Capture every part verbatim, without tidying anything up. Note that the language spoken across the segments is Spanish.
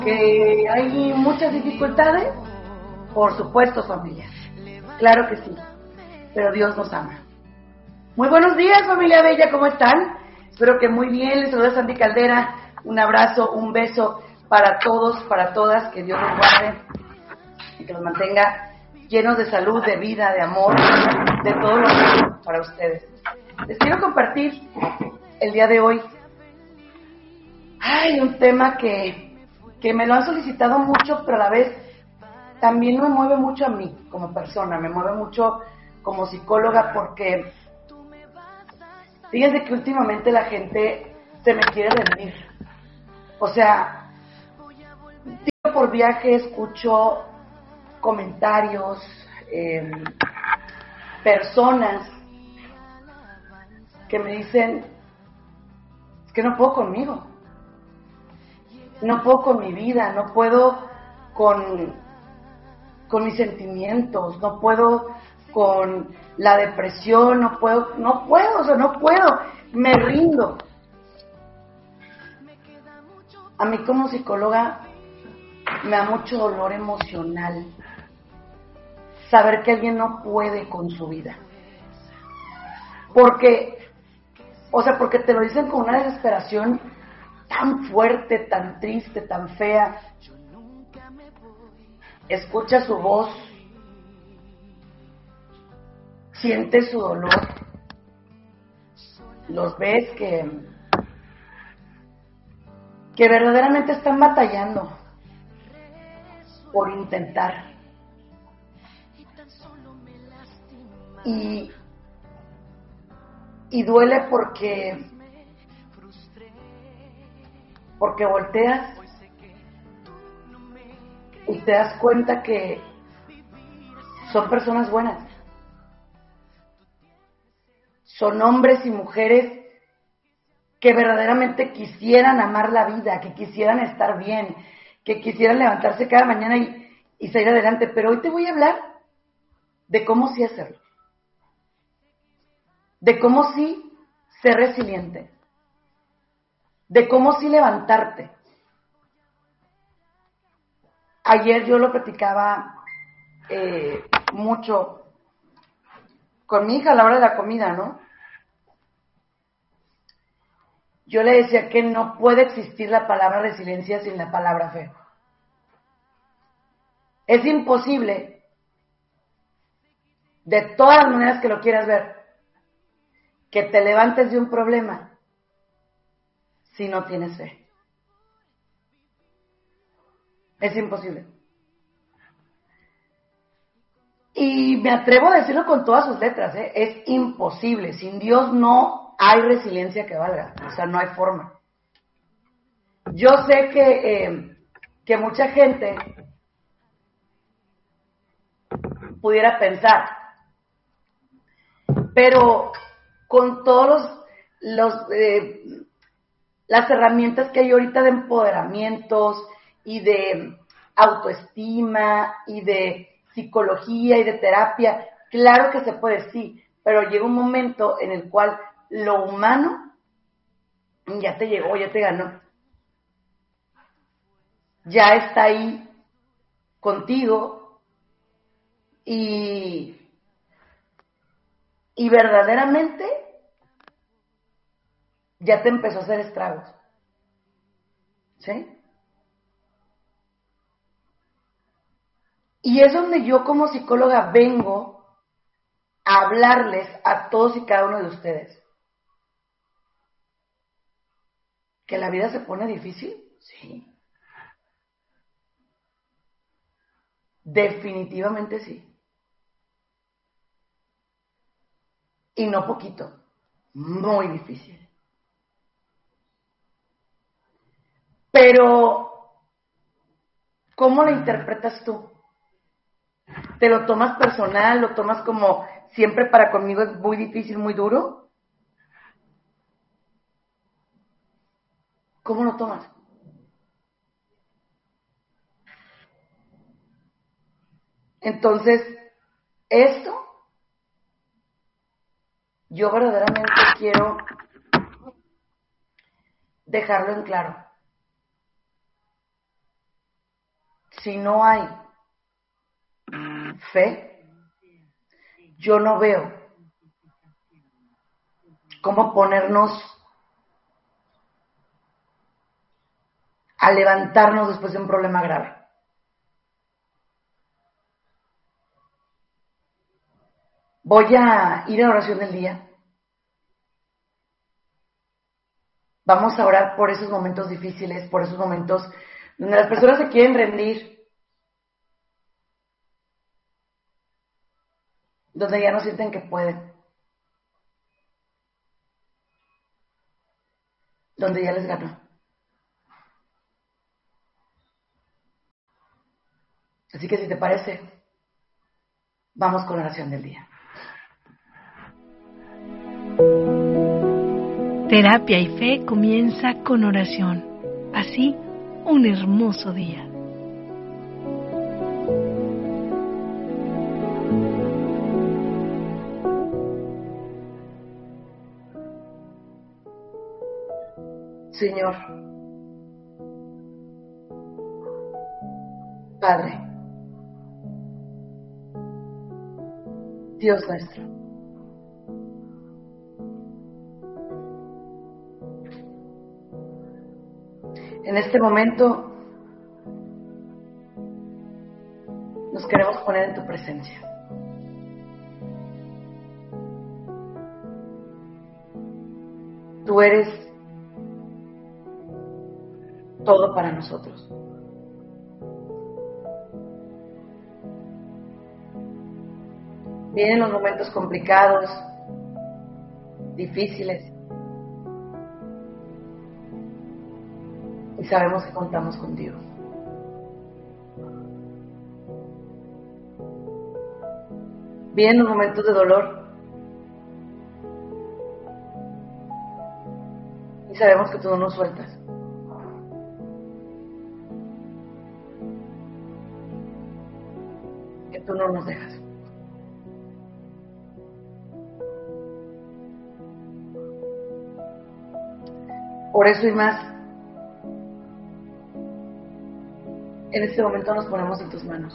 que hay muchas dificultades, por supuesto, familia, claro que sí, pero Dios nos ama. Muy buenos días, familia bella, ¿cómo están? Espero que muy bien. Les saluda Sandy Caldera, un abrazo, un beso para todos, para todas, que Dios los guarde y que los mantenga llenos de salud, de vida, de amor, de todo lo que para ustedes. Les quiero compartir el día de hoy ay, un tema que, que me lo han solicitado mucho, pero a la vez también me mueve mucho a mí como persona, me mueve mucho como psicóloga, porque fíjense que últimamente la gente se me quiere rendir. O sea, yo por viaje escucho comentarios, eh, personas que me dicen, es que no puedo conmigo, no puedo con mi vida, no puedo con, con mis sentimientos, no puedo con la depresión, no puedo, no puedo, o sea, no puedo, me rindo. A mí como psicóloga me da mucho dolor emocional saber que alguien no puede con su vida. Porque, o sea, porque te lo dicen con una desesperación tan fuerte, tan triste, tan fea. Escucha su voz, siente su dolor, los ves que, que verdaderamente están batallando por intentar. Y, y duele porque, porque volteas y te das cuenta que son personas buenas. Son hombres y mujeres que verdaderamente quisieran amar la vida, que quisieran estar bien, que quisieran levantarse cada mañana y, y salir adelante. Pero hoy te voy a hablar de cómo sí hacerlo, de cómo sí ser resiliente, de cómo sí levantarte. Ayer yo lo platicaba eh, mucho con mi hija a la hora de la comida, ¿no? Yo le decía que no puede existir la palabra resiliencia sin la palabra fe. Es imposible, de todas las maneras que lo quieras ver, que te levantes de un problema si no tienes fe. Es imposible. Y me atrevo a decirlo con todas sus letras, ¿eh? Es imposible. Sin Dios no hay resiliencia que valga. O sea, no hay forma. Yo sé que, eh, que mucha gente pudiera pensar, pero con todos los, los eh, las herramientas que hay ahorita de empoderamientos y de autoestima y de psicología y de terapia, claro que se puede, sí, pero llega un momento en el cual lo humano ya te llegó, ya te ganó. Ya está ahí contigo y, y verdaderamente ya te empezó a hacer estragos. ¿Sí? Y es donde yo como psicóloga vengo a hablarles a todos y cada uno de ustedes. ¿Que la vida se pone difícil? Sí. Definitivamente sí. Y no poquito, muy difícil. Pero, ¿cómo la interpretas tú? ¿Te lo tomas personal? ¿Lo tomas como siempre para conmigo es muy difícil, muy duro? ¿Cómo lo tomas? Entonces, esto yo verdaderamente quiero dejarlo en claro. si no hay fe, yo no veo cómo ponernos a levantarnos después de un problema grave. Voy a ir a la oración del día. Vamos a orar por esos momentos difíciles, por esos momentos donde las personas se quieren rendir, donde ya no sienten que pueden, donde ya les ganó. Así que si te parece, vamos con la oración del día. Terapia y Fe comienza con oración. Así, un hermoso día. Señor, Padre, Dios nuestro, en este momento nos queremos poner en tu presencia. Tú eres todo para nosotros. Vienen los momentos complicados, difíciles, y sabemos que contamos contigo. Vienen los momentos de dolor, y sabemos que tú no nos sueltas. Que tú no nos dejas. Por eso y más, en este momento nos ponemos en tus manos,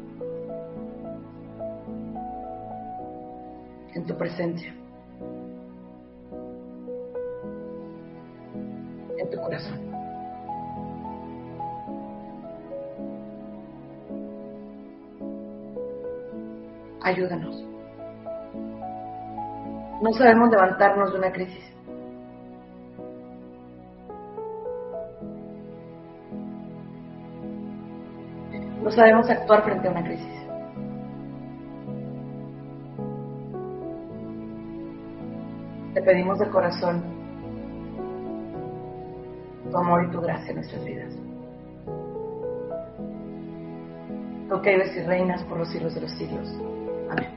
en tu presencia, en tu corazón. Ayúdanos. No sabemos levantarnos de una crisis. No sabemos actuar frente a una crisis. Te pedimos de corazón tu amor y tu gracia en nuestras vidas. Tú que vives y reinas por los siglos de los siglos. Amén.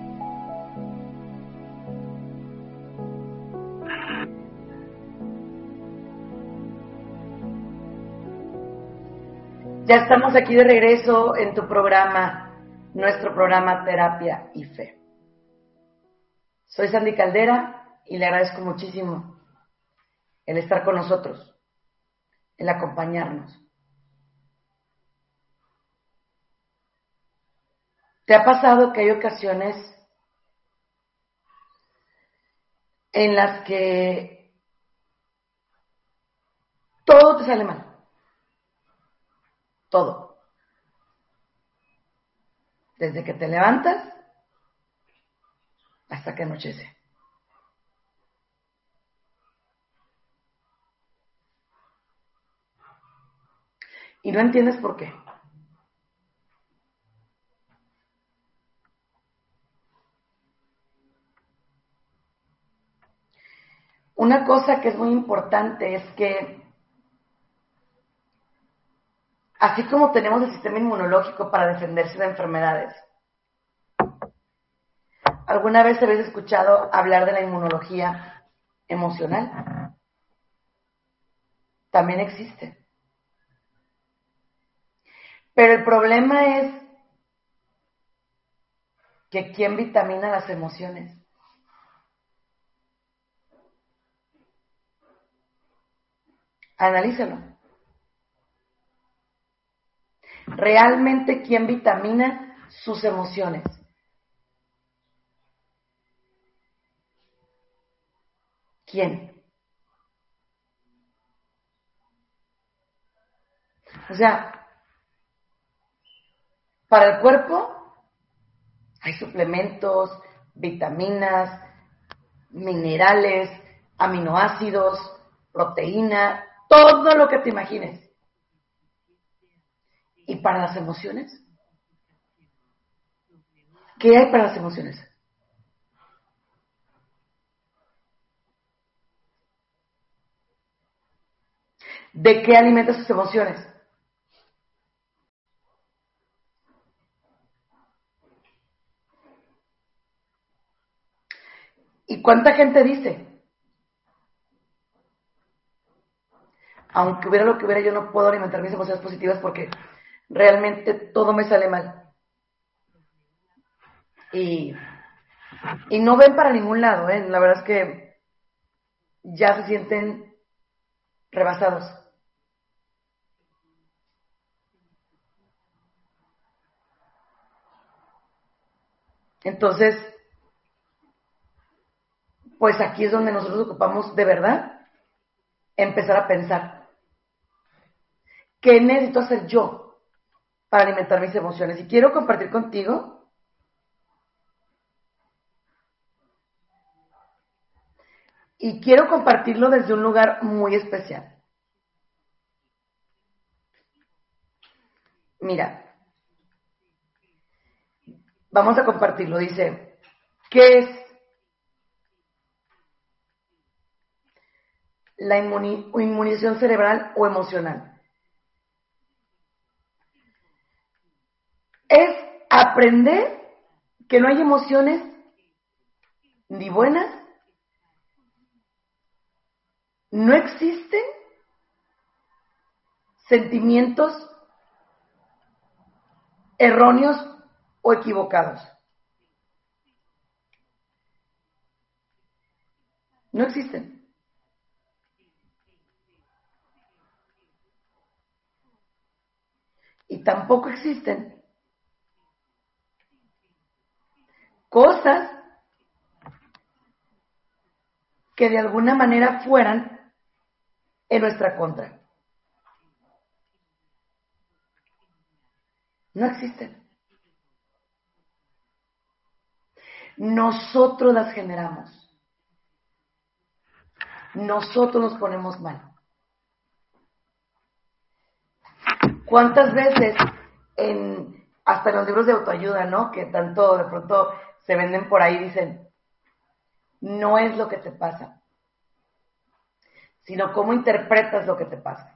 Ya estamos aquí de regreso en tu programa, nuestro programa Terapia y Fe. Soy Sandy Caldera y le agradezco muchísimo el estar con nosotros, el acompañarnos. ¿Te ha pasado que hay ocasiones en las que todo te sale mal? Todo. Desde que te levantas hasta que anochece. Y no entiendes por qué. Una cosa que es muy importante es que, así como tenemos el sistema inmunológico para defenderse de enfermedades, ¿alguna vez habéis escuchado hablar de la inmunología emocional? También existe. Pero el problema es que ¿quién vitamina las emociones? Analízalo. Realmente, ¿quién vitamina sus emociones? ¿Quién? O sea, para el cuerpo hay suplementos, vitaminas, minerales, aminoácidos, proteína, todo lo que te imagines. ¿Y para las emociones? ¿Qué hay para las emociones? ¿De qué alimenta sus emociones? ¿Y cuánta gente dice? Aunque hubiera lo que hubiera, yo no puedo alimentar mis emociones positivas porque realmente todo me sale mal. Y, y no ven para ningún lado, ¿eh? La verdad es que ya se sienten rebasados. Entonces, pues aquí es donde nosotros ocupamos de verdad empezar a pensar, ¿qué necesito hacer yo para alimentar mis emociones? Y quiero compartir contigo y quiero compartirlo desde un lugar muy especial. Mira, vamos a compartirlo. Dice, ¿qué es la inmuni- inmunización cerebral o emocional? Es aprender que no hay emociones ni buenas, no existen sentimientos erróneos o equivocados. No existen. Y tampoco existen cosas que de alguna manera fueran en nuestra contra. No existen. Nosotros las generamos. Nosotros nos ponemos mal. ¿Cuántas veces en hasta en los libros de autoayuda, ¿no? Que tanto de pronto se venden por ahí, dicen, no es lo que te pasa, sino cómo interpretas lo que te pasa.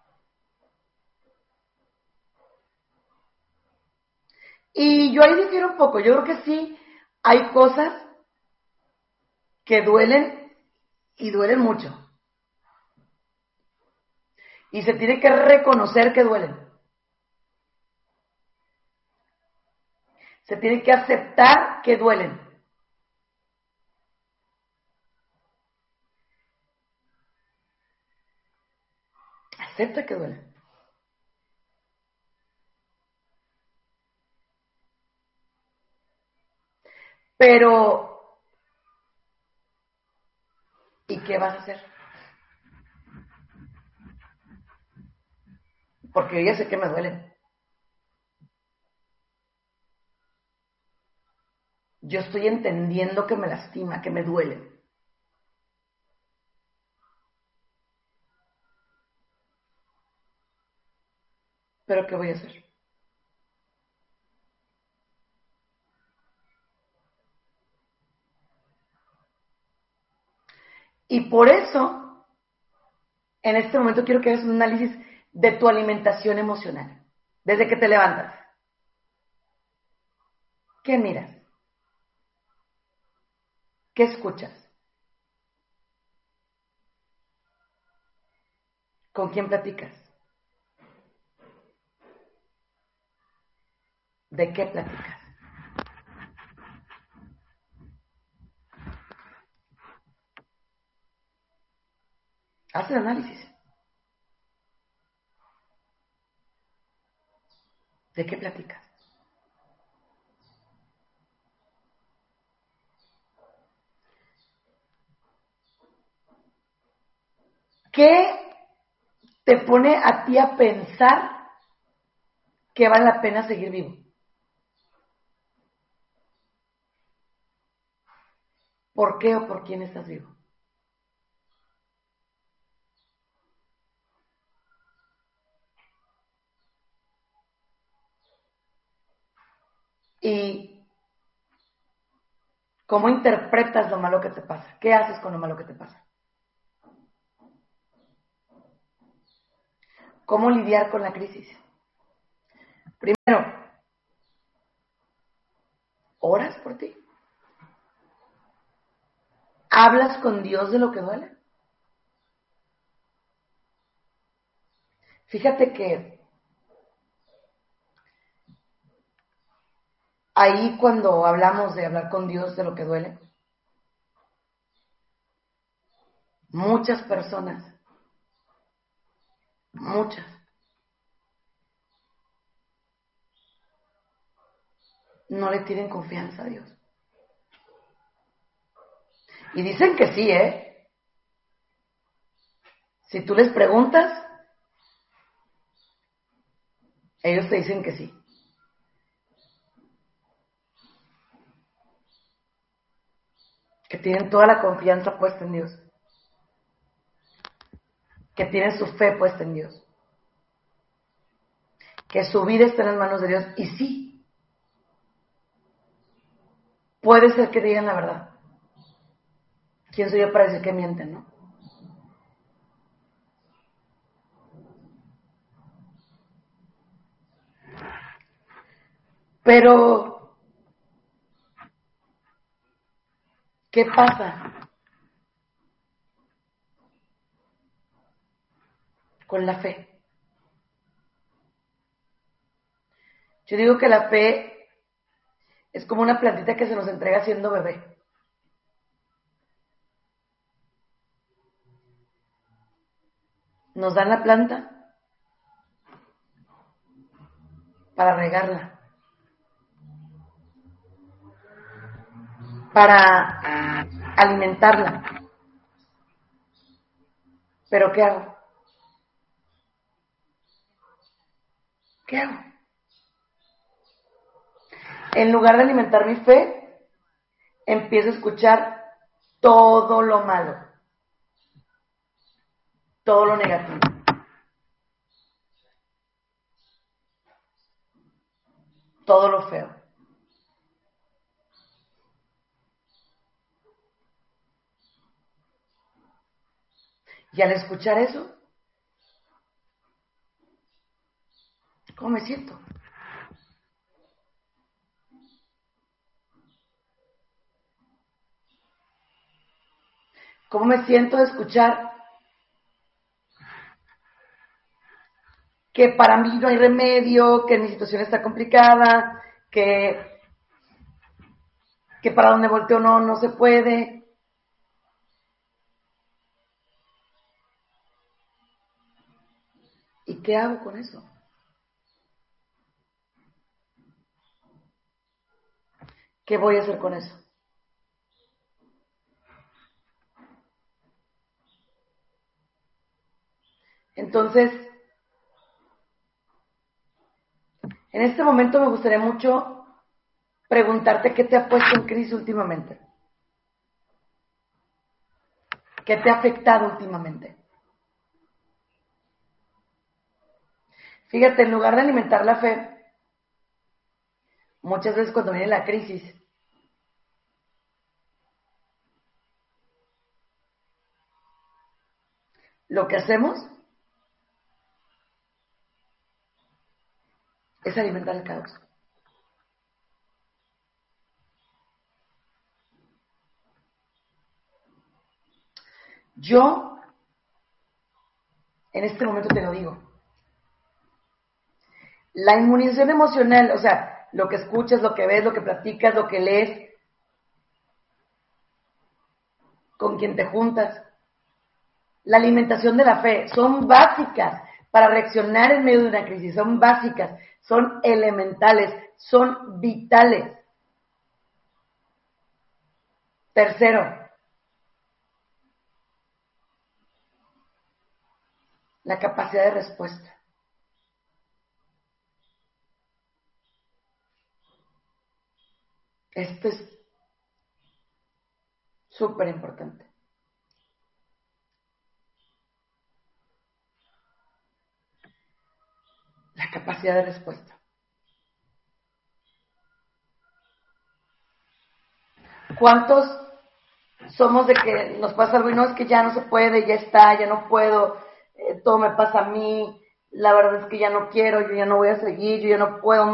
Y yo ahí difiero un poco. Yo creo que sí hay cosas que duelen y duelen mucho. Y se tiene que reconocer que duelen. Se tiene que aceptar que duelen. Acepta que duelen. Pero, ¿y qué vas a hacer? Porque yo ya sé que me duelen. Yo estoy entendiendo que me lastima, que me duele. ¿Pero qué voy a hacer? Y por eso, en este momento quiero que hagas un análisis de tu alimentación emocional. Desde que te levantas. ¿Qué miras? ¿Qué escuchas? ¿Con quién platicas? ¿De qué platicas? Haz el análisis. ¿De qué platicas? ¿Qué te pone a ti a pensar que vale la pena seguir vivo? ¿Por qué o por quién estás vivo? Y cómo interpretas lo malo que te pasa. ¿Qué haces con lo malo que te pasa? ¿Cómo lidiar con la crisis? Primero, ¿oras por ti? ¿Hablas con Dios de lo que duele? Fíjate que ahí cuando hablamos de hablar con Dios de lo que duele, muchas personas, muchas, no le tienen confianza a Dios. Y dicen que sí, ¿eh? Si tú les preguntas, ellos te dicen que sí. Que tienen toda la confianza puesta en Dios. Que tienen su fe puesta en Dios. Que su vida está en las manos de Dios. Y sí, puede ser que digan la verdad. ¿Quién soy yo para decir que mienten, no? Pero, ¿qué pasa con la fe? Yo digo que la fe es como una plantita que se nos entrega siendo bebé. Nos dan la planta para regarla, para alimentarla. ¿Pero qué hago? ¿Qué hago? En lugar de alimentar mi fe, empiezo a escuchar todo lo malo, todo lo negativo. Todo lo feo. Y al escuchar eso, ¿cómo me siento? ¿Cómo me siento de escuchar que para mí no hay remedio, que mi situación está complicada, que, que para donde volteo no, no se puede? ¿Y qué hago con eso? ¿Qué voy a hacer con eso? Entonces, en este momento me gustaría mucho preguntarte qué te ha puesto en crisis últimamente. ¿Qué te ha afectado últimamente? Fíjate, en lugar de alimentar la fe, muchas veces cuando viene la crisis, lo que hacemos es alimentar el caos. Yo, en este momento te lo digo, la inmunización emocional, o sea, lo que escuchas, lo que ves, lo que platicas, lo que lees, con quien te juntas, la alimentación de la fe, son básicas para reaccionar en medio de una crisis. Son básicas, son elementales, son vitales. Tercero, la capacidad de respuesta. Esto es súper importante. La capacidad de respuesta. ¿Cuántos somos de que nos pasa algo y no, es que ya no se puede, ya está, ya no puedo, eh, todo me pasa a mí, la verdad es que ya no quiero, yo ya no voy a seguir, yo ya no puedo